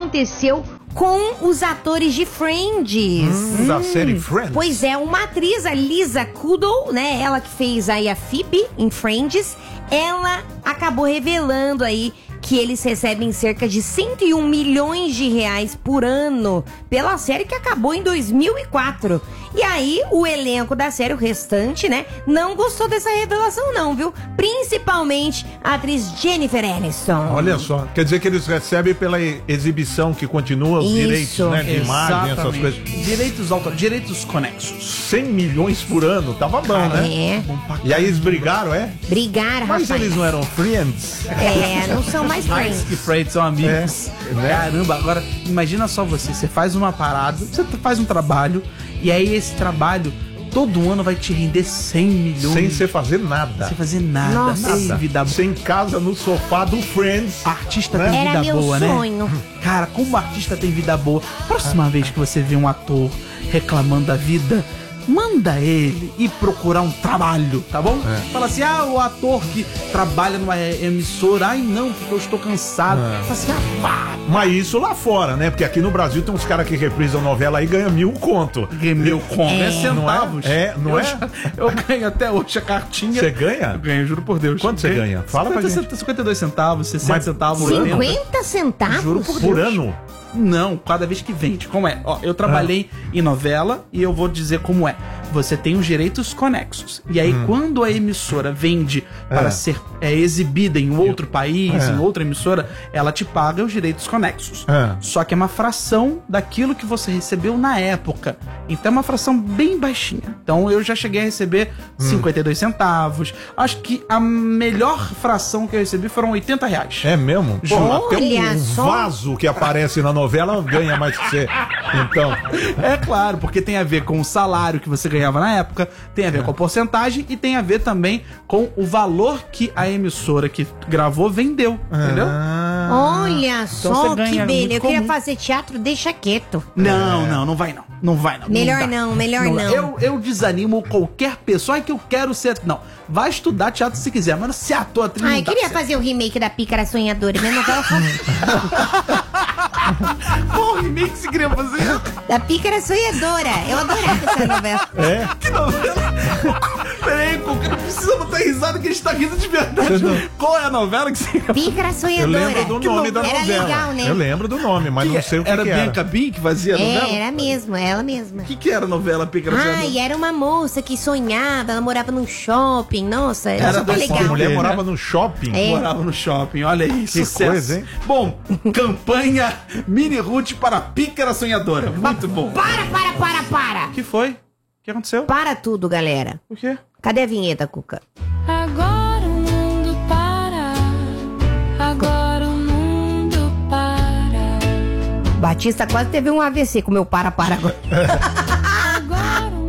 aconteceu com os atores de Friends. Da série Friends. Pois é, uma atriz, a Lisa Kudrow, né? Ela que fez aí a Phoebe em Friends, ela acabou revelando aí que eles recebem cerca de 101 milhões de reais por ano pela série que acabou em 2004. E aí, o elenco da série, o restante, né, não gostou dessa revelação não, viu? Principalmente a atriz Jennifer Aniston. Olha só, quer dizer que eles recebem pela exibição que continua os direitos, né, de imagem, essas coisas. Direitos conexos. 100 milhões por ano, tava bom, né? É, E aí eles brigaram, é? brigaram, Mas rapaz. eles não eram friends? Não são mais Mais Friends. que Friends, são amigos. né? Caramba, agora imagina só você faz uma parada, você faz um trabalho, e aí esse trabalho todo ano vai te render 100 milhões. Sem você fazer nada. Sem fazer nada. Nossa. Ei, vida boa. Sem casa no sofá do Friends. Artista Né? tem Era vida meu boa, sonho. né? Cara, como artista tem vida boa. Próxima vez que você vê um ator reclamando da vida, manda ele ir procurar um trabalho, tá bom? Fala assim, o ator que trabalha numa emissora, ai não, porque eu estou cansado. Fala assim, Mas isso lá fora, né? Porque aqui no Brasil tem uns caras que reprisam novela e ganham 1.000 conto. meu com é centavos. Não é? Eu ganho até hoje a cartinha. Você ganha? Eu ganho, juro por Deus. Quanto você ganha? Fala pra gente. 52 centavos, 60 Mas centavos. por ano? 50 centavos? Juro por Por Deus. ano? Não, cada vez que vende. Como é? Ó, eu trabalhei em novela e eu vou dizer como é. Você tem os direitos conexos. E aí, quando a emissora vende para ser exibida em outro país, em outra emissora, ela te paga os direitos conexos. Só que é uma fração daquilo que você recebeu na época. Então é uma fração bem baixinha. Então eu já cheguei a receber 52 centavos. Acho que a melhor fração que eu recebi foram 80 reais. É mesmo? Pô, até Olha um só. vaso que aparece na novela ganha mais que você. Então, É claro, porque tem a ver com o salário que você ganhava na época, tem a ver com a porcentagem e tem a ver também com o valor que a emissora que gravou vendeu, entendeu? Olha só você ganha que beleza. muito Eu queria comum. fazer teatro, deixa quieto. Não vai não. Não vai não. Melhor dá. não, melhor dá. não. Eu desanimo qualquer pessoa. Ai, que eu quero ser... Não, vai estudar teatro se quiser, mas se ator, atriz Ai, não dá queria certo. fazer o remake da Pícara Sonhadora. Minha novela Qual remake você queria fazer? da Pícara Sonhadora. Eu adorava essa novela. Que novela? Peraí, porque não precisa botar risada que a gente tá rindo de verdade. Qual é a novela que você... Pícara eu Sonhadora. lembro do nome da Era novela. legal, né? Eu lembro do nome, mas não sei o que era que era. Bianca Bin que fazia a novela? Era mesmo, ela mesma. O que era a novela Pícara Ai, Sonhadora? era uma moça que sonhava, ela morava num shopping. Nossa, Era era super dois A legal. mulher né? morava no shopping. É. Morava no shopping, olha aí, Que sucesso. coisa, hein? Bom, campanha Mini Ruth para Pícara Sonhadora. Muito bom. Para! O que foi? O que aconteceu? Para tudo, galera. O quê? Cadê a vinheta, Cuca? Agora o mundo para. Agora o mundo para. Batista quase teve um AVC com o meu para agora. Agora o mundo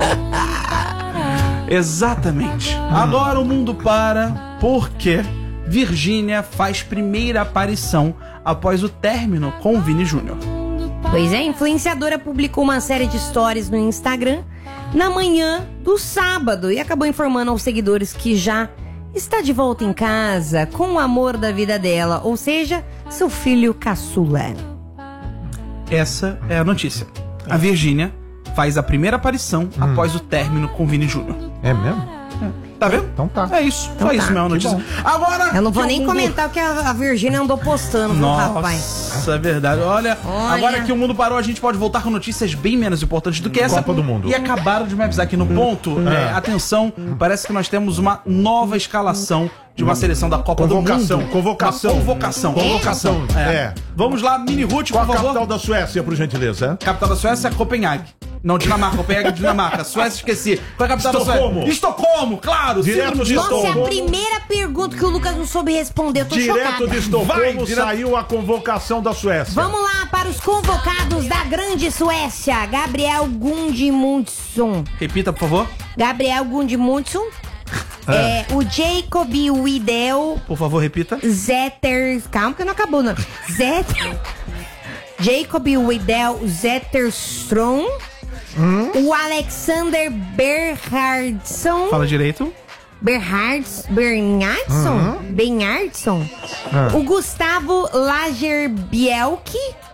para. Exatamente. Agora o mundo para porque Virgínia faz primeira aparição após o término com o Vini Júnior. Pois é, a influenciadora publicou uma série de stories no Instagram na manhã do sábado e acabou informando aos seguidores que já está de volta em casa com o amor da vida dela, ou seja, seu filho caçula. Essa é a notícia. A Virgínia faz a primeira aparição após o término com o Vini Júnior. É mesmo? Tá vendo? Então tá. É isso. Só isso mesmo a notícia. bom. Agora. Eu não vou que nem o mundo- comentar o que a Virgínia andou postando, viu, rapaz? Nossa, é verdade. Olha, agora que o mundo parou, a gente pode voltar com notícias bem menos importantes do que essa. Copa do Mundo. E acabaram de me avisar aqui no ponto. Atenção, parece que nós temos uma nova escalação de uma seleção da Copa do Convocação, Mundo. convocação. Uma convocação. Convocação. É. Vamos lá, Mini Ruth, Qual por a favor. capital da Suécia, por gentileza? Capital da Suécia é Copenhague. Não, Dinamarca, Copenhague, Dinamarca. Suécia, esqueci. Qual é a capital Estocolmo. da Suécia? Estocolmo, claro. Direto símbolo de Nossa, é a Estocolmo. primeira pergunta que o Lucas não soube responder. Eu tô Direto chocada. de Estocolmo Vai, direto- saiu a convocação da Suécia. Vamos lá para os convocados da grande Suécia. Gabriel Gudmundsson. Repita, por favor. Gabriel Gudmundsson. O Jacob Widel Por favor, repita. Zetter... Calma que não acabou, não. Jacob Widel Zetterstrom. O Alexander Bernhardsson. Fala direito. Bernhardsson? O Gustavo Lagerbielke.